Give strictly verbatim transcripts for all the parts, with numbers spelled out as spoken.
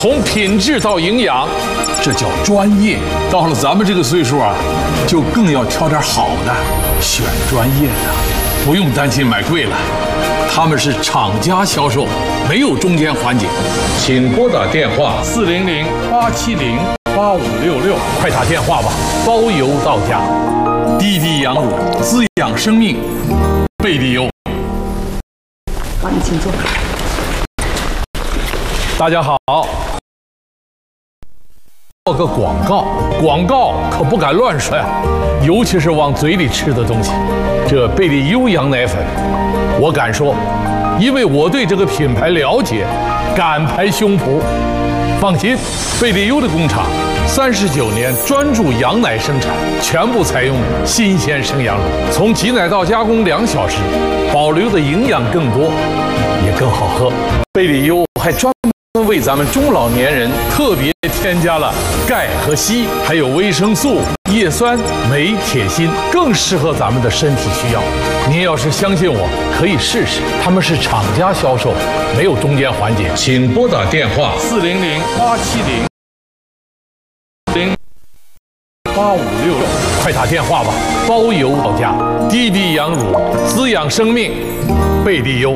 从品质到营养，这叫专业。到了咱们这个岁数啊，就更要挑点好的，选专业的，不用担心买贵了。他们是厂家销售，没有中间环节。请拨打电话四零零八七零八五六六，快打电话吧，包邮到家。滴滴羊乳滋养生命，贝利优。 好，你请坐。 大家好。 做个广告，广告可不敢乱说呀，尤其是往嘴里吃的东西。这贝利优羊奶粉，我敢说，因为我对这个品牌了解，敢拍胸脯。放心，贝利优的工厂三十九年专注羊奶生产，全部采用新鲜生羊乳，从挤奶到加工两小时，保留的营养更多，也更好喝。贝利优还专门为咱们中老年人特别添加了钙和硒，还有维生素、叶酸、镁、铁、锌，更适合咱们的身体需要。您要是相信我，可以试试。他们是厂家销售，没有中间环节。请拨打电话四零零八七零零八五六六，快打电话吧，包邮到家。滴滴羊乳滋养生命，贝利优。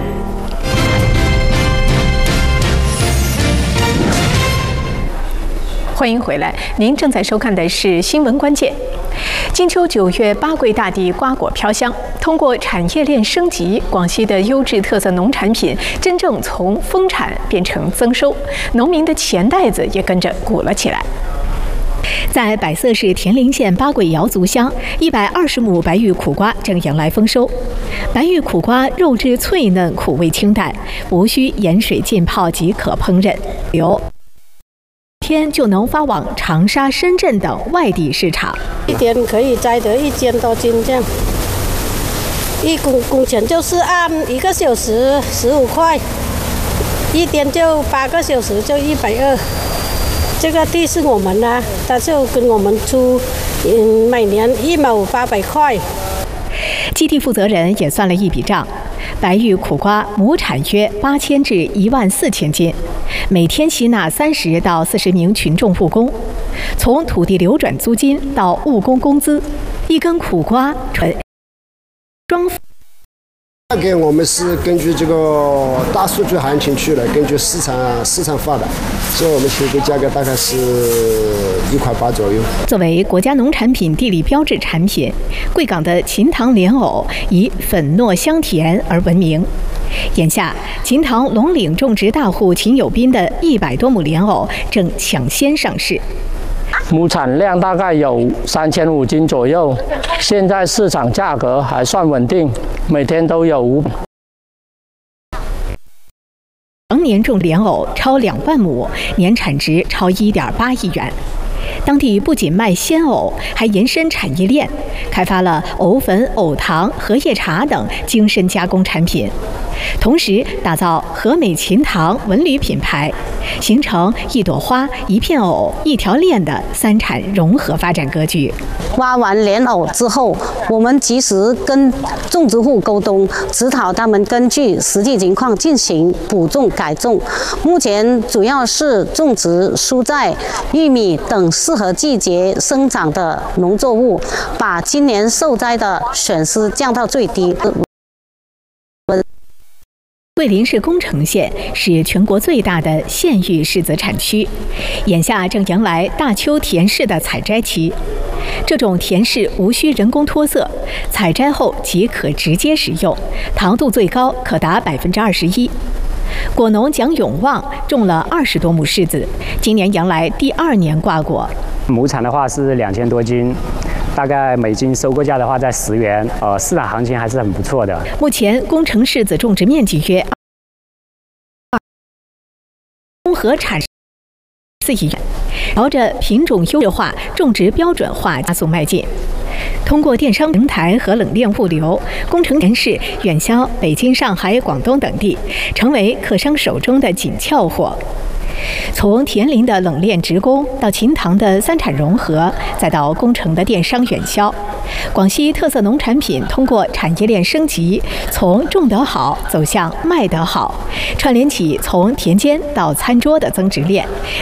欢迎回来，您正在收看的是新闻关键。金秋九月，八桂大地瓜果飘香。通过产业链升级，广西的优质特色农产品真正从丰产变成增收，农民的钱袋子也跟着鼓了起来。 在百色市田陵县八桂瑶族乡，一百二十亩白玉苦瓜正迎来丰收。白玉苦瓜肉质脆嫩，苦味清淡，无需盐水浸泡即可烹饪。有。 天就能发往长沙、深圳等外地市场， 一天可以摘得一千多斤这样。一工工钱就是按一个小时十五块，一天就八个小时就一百二。这个地是我们的，他就跟我们出，嗯，每年一亩八百块。 基地负责人也算了一笔账。 白玉苦瓜亩产约八千至一万四千斤，每天吸纳三十到四十名群众务工。从土地流转租金到务工工资，一根苦瓜纯装。 价格我们是根据这个大数据行情去的，根据市场市场发的，所以我们提供价格大概是一块八左右。 作为国家农产品地理标志产品，贵港的秦塘莲藕以粉糯香甜而闻名。眼下，秦塘龙岭种植大户秦有斌的一百多亩莲藕正抢先上市。 亩产量大概有三千五斤左右，现在市场价格还算稳定，每天都有五。 常年种莲藕超两万亩，年产值超一点八亿元。当地不仅卖鲜藕，还延伸产业链，开发了藕粉、藕糖、荷叶茶等精深加工产品，同时打造和美秦塘文旅品牌，形成一朵花、一片藕、一条链的三产融合发展格局。 挖完莲藕之后，我们及时跟种植户沟通，指导他们根据实际情况进行补种改种。目前主要是种植蔬菜、玉米等适合季节生长的农作物，把今年受灾的损失降到最低。 桂林市宫城县是全国最大的县域柿子产区，眼下正迎来大秋甜柿的采摘期。这种甜柿无需人工脱色，采摘后即可直接食用，糖度最高可达百分之二十一。果农蒋永旺种了二十多亩柿子，今年迎来第二年挂果。 亩产的话是两千多斤。 大概每斤收购价的话在十元，呃，市场行情还是很不错的。 目前宫城柿子种植面积约综合产四亿元，朝着品种优质化、种植标准化加速迈进。通过电商平台和冷链物流，宫城甜柿远销北京、上海、广东等地，成为客商手中的紧俏货。 从田林的冷链直供到秦塘的三产融合，再到宫城的电商远销，广西特色农产品通过产业链升级，从种得好走向卖得好，串联起从田间到餐桌的增值链，